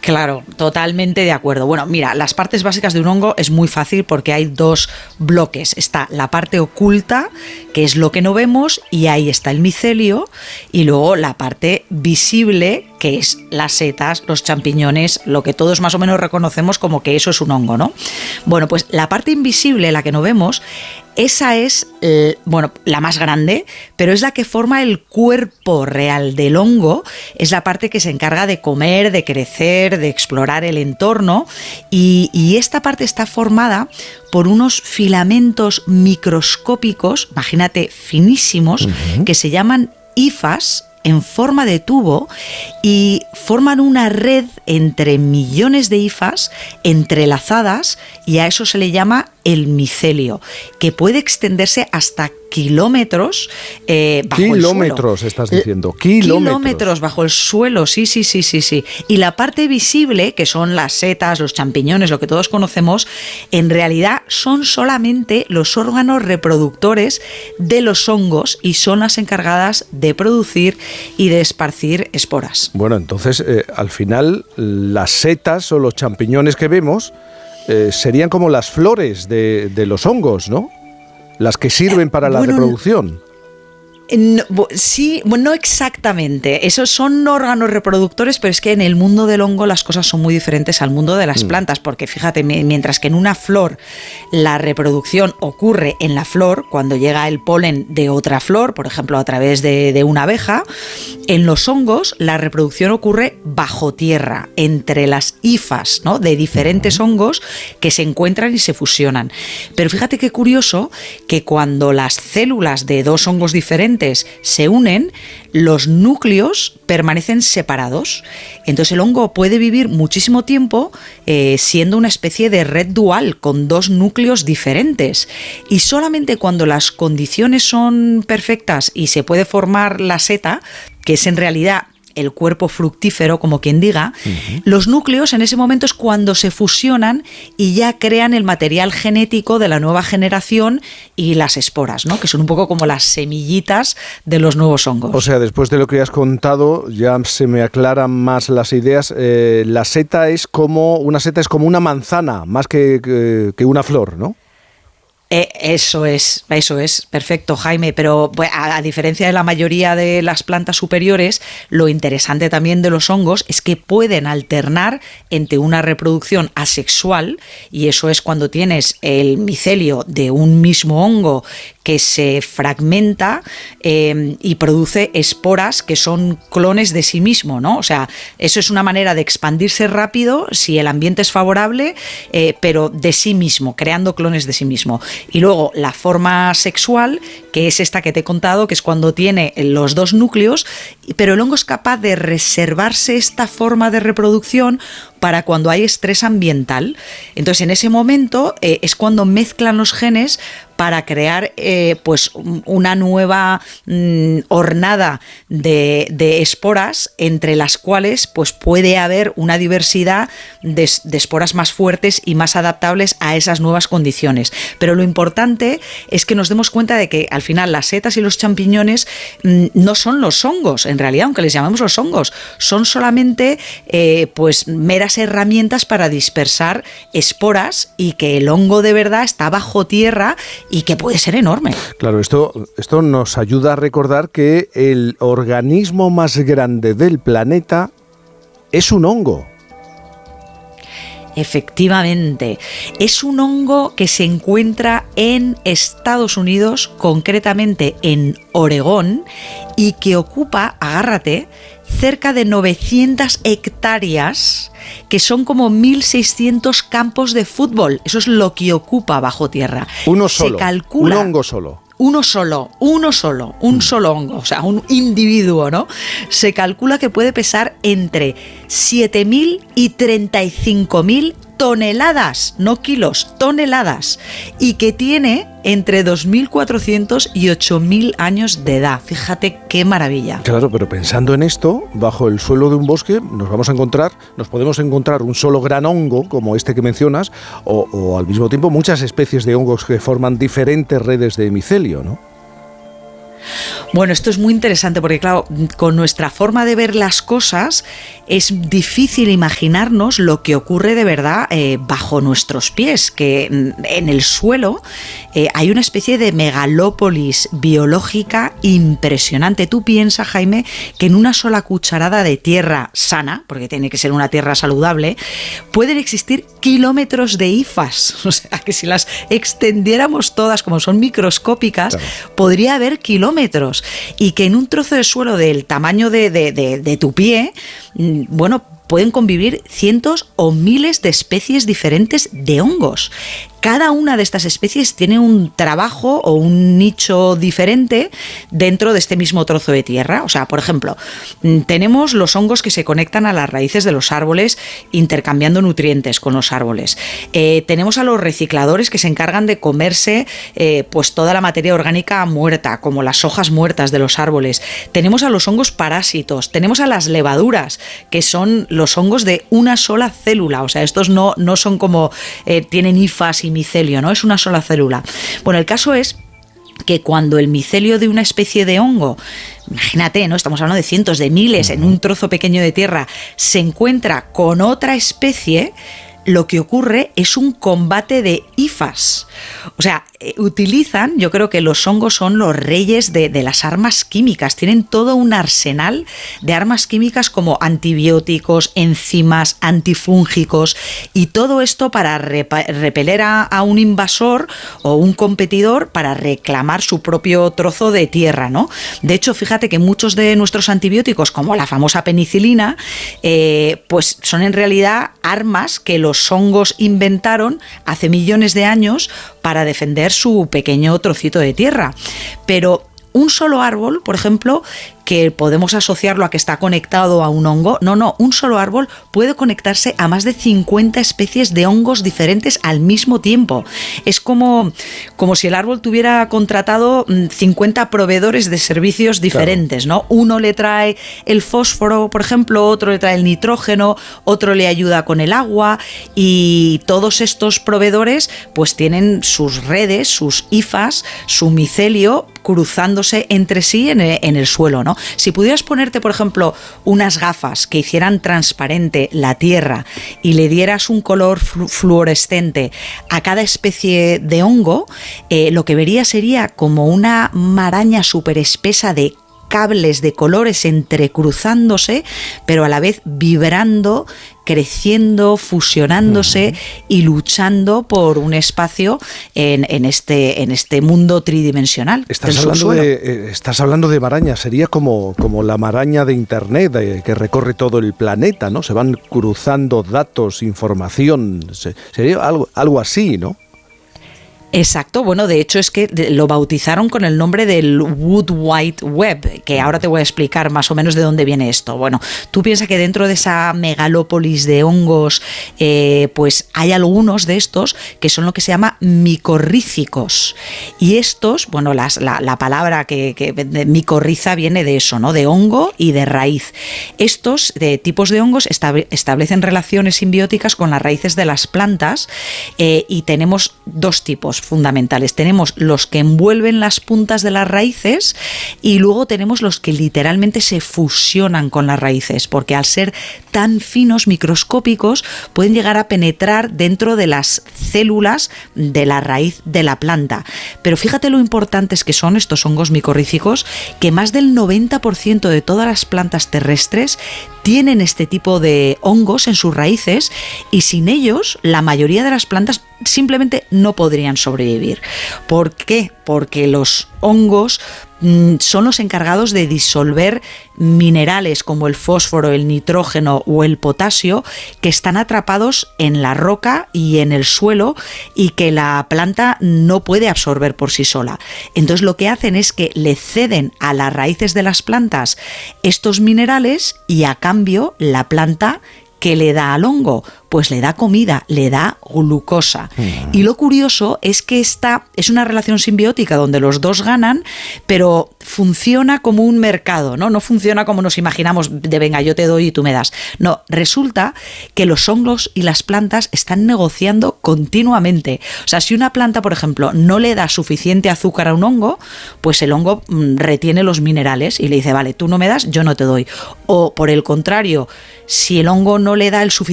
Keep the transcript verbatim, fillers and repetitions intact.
Claro, totalmente de acuerdo. Bueno, mira, las partes básicas de un hongo es muy fácil porque hay dos bloques. Está la parte oculta, que es lo que no vemos, y ahí está el micelio, y luego la parte visible, que es las setas, los champiñones, lo que todos más o menos reconocemos como que eso es un hongo, ¿no? Bueno, pues la parte invisible, la que no vemos, esa es, eh, bueno, la más grande, pero es la que forma el cuerpo real del hongo, es la parte que se encarga de comer, de crecer, de explorar el entorno, y, y esta parte está formada por unos filamentos microscópicos, imagínate, finísimos, uh-huh. que se llaman hifas, en forma de tubo, y forman una red entre millones de hifas entrelazadas, y a eso se le llama el micelio, que puede extenderse hasta kilómetros eh, bajo kilómetros, el suelo. Kilómetros, estás diciendo. Kilómetros. Kilómetros bajo el suelo, sí, sí, sí, sí, sí. Y la parte visible, que son las setas, los champiñones, lo que todos conocemos, en realidad son solamente los órganos reproductores de los hongos y son las encargadas de producir y de esparcir esporas. Bueno, entonces, eh, al final, las setas o los champiñones que vemos eh, serían como las flores de, de los hongos, ¿no? Las que sirven para la bueno, reproducción. No, sí, no exactamente. Esos son órganos reproductores, pero es que en el mundo del hongo las cosas son muy diferentes al mundo de las mm. plantas, porque fíjate, mientras que en una flor la reproducción ocurre en la flor, cuando llega el polen de otra flor, por ejemplo a través de, de una abeja, en los hongos la reproducción ocurre bajo tierra, entre las hifas, ¿no?, de diferentes mm. hongos que se encuentran y se fusionan. Pero fíjate qué curioso que cuando las células de dos hongos diferentes se unen, los núcleos permanecen separados. Entonces el hongo puede vivir muchísimo tiempo eh, siendo una especie de red dual con dos núcleos diferentes. Y solamente cuando las condiciones son perfectas y se puede formar la seta, que es en realidad el cuerpo fructífero, como quien diga, uh-huh. los núcleos en ese momento es cuando se fusionan y ya crean el material genético de la nueva generación y las esporas, ¿no?, que son un poco como las semillitas de los nuevos hongos. O sea, después de lo que has contado, ya se me aclaran más las ideas. Eh, la seta es como, una seta es como una manzana, más que, que, que una flor, ¿no? Eh, eso es, eso es, perfecto, Jaime, pero pues, a, a diferencia de la mayoría de las plantas superiores, lo interesante también de los hongos es que pueden alternar entre una reproducción asexual, y eso es cuando tienes el micelio de un mismo hongo que se fragmenta eh, y produce esporas que son clones de sí mismo, ¿no? O sea, eso es una manera de expandirse rápido si el ambiente es favorable, eh, pero de sí mismo, creando clones de sí mismo. Y luego la forma sexual, que es esta que te he contado, que es cuando tiene los dos núcleos, pero el hongo es capaz de reservarse esta forma de reproducción para cuando hay estrés ambiental. Entonces, en ese momento eh, es cuando mezclan los genes para crear eh, pues una nueva mm, hornada de, de esporas, entre las cuales pues puede haber una diversidad de, de esporas más fuertes y más adaptables a esas nuevas condiciones. Pero lo importante es que nos demos cuenta de que al final las setas y los champiñones mm, no son los hongos, en realidad, aunque les llamemos los hongos, son solamente eh, pues meras herramientas para dispersar esporas, y que el hongo de verdad está bajo tierra y que puede ser enorme. Claro, esto, esto nos ayuda a recordar que el organismo más grande del planeta es un hongo. Efectivamente, es un hongo que se encuentra en Estados Unidos, concretamente en Oregón, y que ocupa, agárrate, cerca de novecientas hectáreas, que son como mil seiscientos campos de fútbol. Eso es lo que ocupa bajo tierra. Uno solo, se calcula, un hongo solo. Uno solo, uno solo, un mm. solo hongo, o sea, un individuo, ¿no? Se calcula que puede pesar entre siete mil y treinta y cinco mil toneladas, no kilos, toneladas, y que tiene entre dos mil cuatrocientos y ocho mil años de edad. Fíjate qué maravilla. Claro, pero pensando en esto, bajo el suelo de un bosque nos vamos a encontrar, nos podemos encontrar un solo gran hongo, como este que mencionas, o, o al mismo tiempo muchas especies de hongos que forman diferentes redes de micelio, ¿no? Bueno, esto es muy interesante porque, claro, con nuestra forma de ver las cosas es difícil imaginarnos lo que ocurre de verdad eh, bajo nuestros pies, que en el suelo eh, hay una especie de megalópolis biológica impresionante. Tú piensas, Jaime, que en una sola cucharada de tierra sana, porque tiene que ser una tierra saludable, pueden existir kilómetros de hifas. O sea, que si las extendiéramos todas, como son microscópicas, claro, podría haber kilómetros. Y que en un trozo de suelo del tamaño de, de, de, de tu pie, bueno, pueden convivir cientos o miles de especies diferentes de hongos. Cada una de estas especies tiene un trabajo o un nicho diferente dentro de este mismo trozo de tierra. O sea, por ejemplo, tenemos los hongos que se conectan a las raíces de los árboles intercambiando nutrientes con los árboles. Eh, tenemos a los recicladores que se encargan de comerse eh, pues toda la materia orgánica muerta, como las hojas muertas de los árboles. Tenemos a los hongos parásitos, tenemos a las levaduras, que son los hongos de una sola célula. O sea, estos no, no son como eh, tienen hifas y micelio, ¿no? Es una sola célula. Bueno, el caso es que cuando el micelio de una especie de hongo, imagínate, ¿no? Estamos hablando de cientos de miles en un trozo pequeño de tierra, se encuentra con otra especie, lo que ocurre es un combate de hifas. O sea, utilizan, yo creo que los hongos son los reyes de, de las armas químicas, tienen todo un arsenal de armas químicas como antibióticos, enzimas, antifúngicos, y todo esto para repa- repeler a, a un invasor o un competidor para reclamar su propio trozo de tierra, ¿no? De hecho, fíjate que muchos de nuestros antibióticos, como la famosa penicilina, eh, pues son en realidad armas que los hongos inventaron hace millones de años para defender su pequeño trocito de tierra. Pero un solo árbol, por ejemplo, que podemos asociarlo a que está conectado a un hongo. No, no, un solo árbol puede conectarse a más de cincuenta especies de hongos diferentes al mismo tiempo. Es como, como si el árbol tuviera contratado cincuenta proveedores de servicios diferentes, claro, ¿no? Uno le trae el fósforo, por ejemplo, otro le trae el nitrógeno, otro le ayuda con el agua, y todos estos proveedores pues tienen sus redes, sus hifas, su micelio cruzándose entre sí en el, en el suelo, ¿no? Si pudieras ponerte, por ejemplo, unas gafas que hicieran transparente la tierra y le dieras un color flu- fluorescente a cada especie de hongo, eh, lo que verías sería como una maraña súper espesa de cables de colores entrecruzándose, pero a la vez vibrando, creciendo, fusionándose uh-huh. y luchando por un espacio en, en, este, en este mundo tridimensional. Estás hablando de, eh, estás hablando de maraña, sería como, como la maraña de Internet eh, que recorre todo el planeta, ¿no? Se van cruzando datos, información, se, sería algo, algo así, ¿no? Exacto, bueno, de hecho es que lo bautizaron con el nombre del Wood Wide Web, que ahora te voy a explicar más o menos de dónde viene esto. Bueno, tú piensas que dentro de esa megalópolis de hongos, eh, pues hay algunos de estos que son lo que se llama micorrízicos. Y estos, bueno, las, la, la palabra que, que de micorriza viene de eso, ¿no? De hongo y de raíz. Estos de tipos de hongos estable, establecen relaciones simbióticas con las raíces de las plantas eh, y tenemos dos tipos fundamentales. Tenemos los que envuelven las puntas de las raíces y luego tenemos los que literalmente se fusionan con las raíces, porque al ser tan finos, microscópicos, pueden llegar a penetrar dentro de las células de la raíz de la planta. Pero fíjate lo importantes que son estos hongos micorrízicos, que más del noventa por ciento de todas las plantas terrestres tienen este tipo de hongos en sus raíces, y sin ellos la mayoría de las plantas simplemente no podrían sobrevivir. ¿Por qué? Porque los hongos mmm, son los encargados de disolver minerales como el fósforo, el nitrógeno o el potasio que están atrapados en la roca y en el suelo y que la planta no puede absorber por sí sola. Entonces lo que hacen es que le ceden a las raíces de las plantas estos minerales y a cambio la planta ¿qué le da al hongo? pues le da comida, le da glucosa. Mm. Y lo curioso es que esta es una relación simbiótica donde los dos ganan, pero funciona como un mercado, ¿no? No funciona como nos imaginamos de venga, yo te doy y tú me das. No, resulta que los hongos y las plantas están negociando continuamente. O sea, si una planta, por ejemplo, no le da suficiente azúcar a un hongo, pues el hongo mmm, retiene los minerales y le dice, vale, tú no me das, yo no te doy. O por el contrario, si el hongo no le da el suficiente